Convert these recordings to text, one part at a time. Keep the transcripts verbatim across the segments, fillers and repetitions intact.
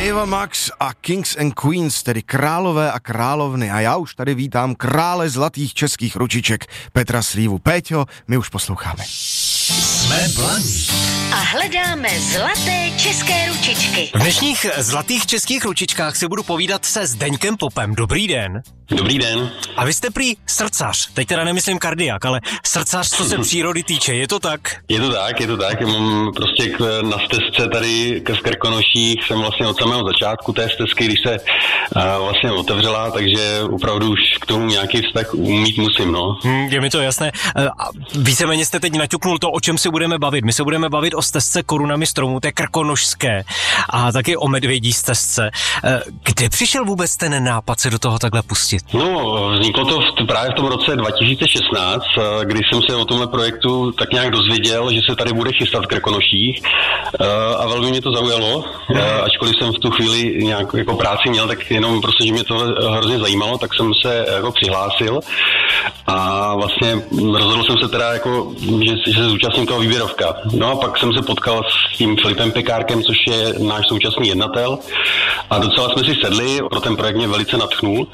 Ava Max a Kings and Queens, tedy králové a královny. A já už tady vítám krále zlatých českých ručiček Petra Slívu. Péťo, my už posloucháme. Jsme blaní. A hledáme zlaté české ručičky. V dnešních zlatých českých ručičkách si budu povídat se Zdeňkem Popem. Dobrý den. Dobrý den. A vy jste prý srdcař. Teď teda nemyslím kardiak, ale srdcař, co se přírody týče. Je to tak? Je to tak, je to tak. Mám prostě k, na stezce tady v Krkonoších jsem vlastně od samého začátku té stezky, když se uh, vlastně otevřela, takže opravdu už k tomu nějaký vztah mít musím, no. Hmm, je mi to jasné. Uh, víceméně jste teď naťuknul to, o čem se budeme bavit. My se budeme bavit o stezce Korunami stromů, té krkonošské, a taky o medvědí stezce. Uh, kde přišel vůbec ten nápad se do toho takhle pustit? No, vzniklo to v, právě v tom roce dva tisíce šestnáct, kdy jsem se o tomhle projektu tak nějak dozvěděl, že se tady bude chystat v Krkonoších, a velmi mě to zaujalo, ačkoliv jsem v tu chvíli nějak jako práci měl, tak jenom prostě, že mě to hrozně zajímalo, tak jsem se jako přihlásil a vlastně rozhodl jsem se teda jako, že, že se zúčastním toho výběrovka. No a pak jsem se potkal s tím Filipem Pekárkem, což je náš současný jednatel, a docela jsme si sedli, pro ten projekt mě velice nadchnul.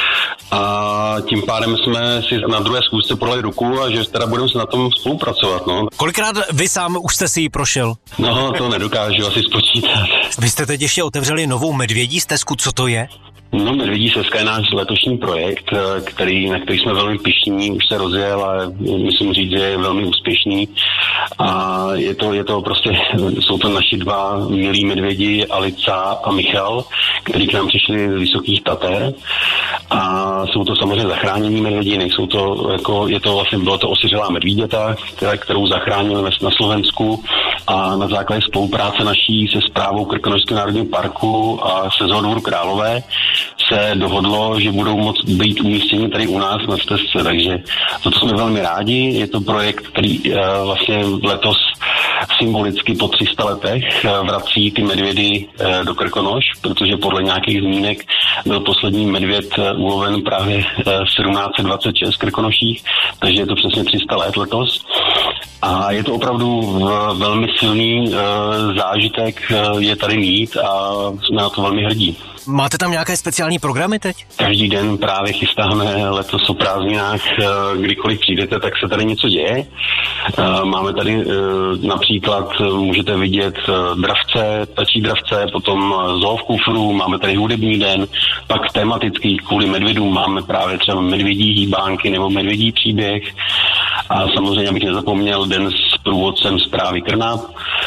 A tím pádem jsme si na druhé schůzce podali ruku a že teda budeme se na tom spolupracovat, no. Kolikrát vy sám už jste si ji prošel? No, to nedokážu asi spočítat. Vy jste teď ještě otevřeli novou medvědí stezku, co to je? No, Medvědí stezka je náš letošní projekt, který, na který jsme velmi pyšní, už se rozjel a musím říct, že je velmi úspěšný. A je to, je to prostě, jsou to naši dva milí medvědi, Alica a Michal, který k nám přišli z Vysokých Tater. A jsou to samozřejmě zachránění medvědi, nejsou to, jako, je to vlastně, bylo to osiřelá medvíděta, kterou zachránili na Slovensku, a na základě spolupráce naší se správou Krkonošského národního parku a se Zoo Králové se dohodlo, že budou moct být umístěni tady u nás na stezce, takže za to jsme velmi rádi. Je to projekt, který uh, vlastně letos symbolicky po tři sta letech uh, vrací ty medvědy uh, do Krkonoš, protože podle nějakých zmínek byl poslední medvěd uh, uloven právě uh, sedmnáct set dvacet šest v Krkonoších, takže je to přesně tři sta let letos. A je to opravdu uh, velmi silný uh, zážitek uh, je tady mít a jsme na to velmi hrdí. Máte tam nějaké speciální programy teď? Každý den právě chystáme letos o prázdninách, kdykoliv přijdete, tak se tady něco děje. Máme tady například, můžete vidět dravce, ptačí dravce, potom zoo v kufru, máme tady hudební den, pak tematický kvůli medvědům máme právě třeba medvědí hýbánky nebo medvědí příběh. A samozřejmě, abych nezapomněl, den s průvodcem zprávy Krna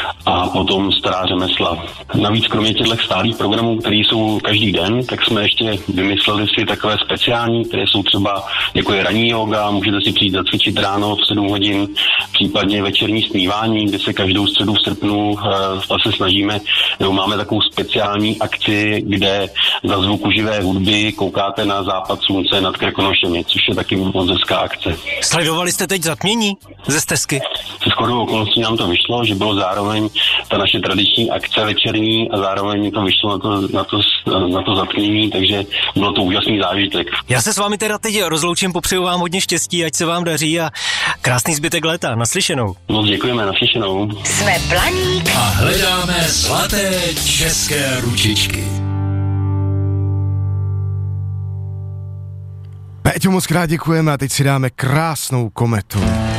a potom stará řemesla. Navíc kromě těchto stálých programů, které jsou každý den, tak jsme ještě vymysleli si takové speciální, které jsou třeba jako je ranní yoga, můžete si přijít zacvičit ráno v sedm hodin, případně večerní zpívání, kde se každou středu v srpnu uh, se snažíme, nebo máme takovou speciální akci, kde za zvuku živé hudby koukáte na západ slunce nad Krkonošemi, což je taky moc hezká akce. Sledovali jste teď zatmění ze stezky? Se shodou okolností nám to vyšlo, že bylo zároveň ta naše tradiční akce večerní a zároveň to vyšlo na to, na to, na to zatmění, takže bylo to úžasný zážitek. Já se s vámi teda teď rozloučím, popřeju vám hodně štěstí, ať se vám daří a krásný zbytek léta. Naslyšenou. Moc děkujeme, naslyšenou. Jsme Blaník a hledáme zlaté české ručičky. Péťo, moc krát děkujeme a teď si dáme krásnou kometu.